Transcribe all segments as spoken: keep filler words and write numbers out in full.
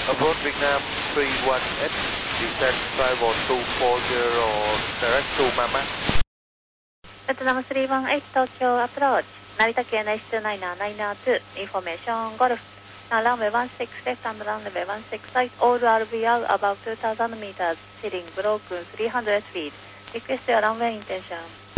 Abroad Vietnam three one eight, descent travel two four zero, direct to Mama. ベトナムスリーワンエイト東京アプローチ、成田県 エイチツーナイナーナイナーツー、インフォメーションゴルフ、ランウェイワンシックスレフト、ランウェイワンシックスライト、オール アールビーアール above two thousand meters, heading broken three hundred feet, request your runway intention.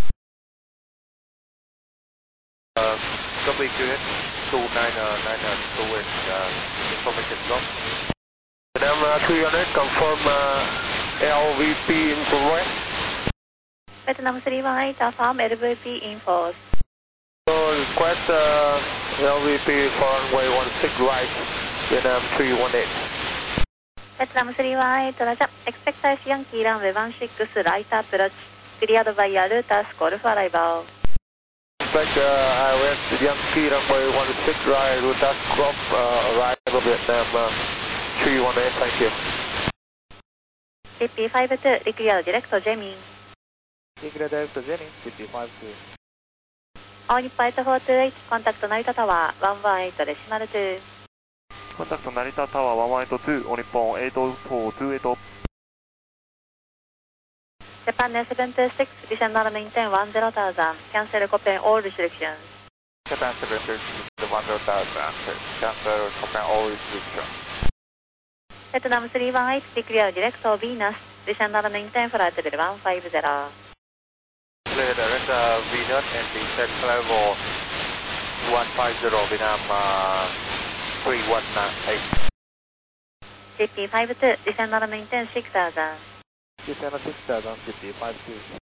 Uh, copy Q S two nine nine two is uh, information drop. Vietnam uh, three hundred confirm uh, L V P info west. ベトナムスリーワンエイト affirm L V P info. So request uh, L V P for runway one six right, Vietnam three one eight. ベトナムスリーワンエイトラジャ、expect ice Yankee runway one six right approach, cleared by your routers, golf arrival. Expect uh, I W S Yankee runway one six right, routers, golf uh, arrival Vietnam uh, three one eight, thank you. C P five two, declare direct to Jamie. Declare direct to Jenny, C P five two. All Nippon eight four two eight, contact Narita Tower one one eight decimal two. Contact Narita Tower one one eight two, all Nippon eight four two eight. Japan seven two six, decimal maintain one zero thousand, cancel copy all restrictions. Japan seven two six, one zero thousand, cancel copy all restrictions. Vietnam three one eight, declare direct to Venus, decimal maintain flight level one five zero. Clear direct uh, Venus and descent level one five zero, Vietnam uh, three one eight. C P five two, decimal maintain six thousand. Descent six thousand, C P five two.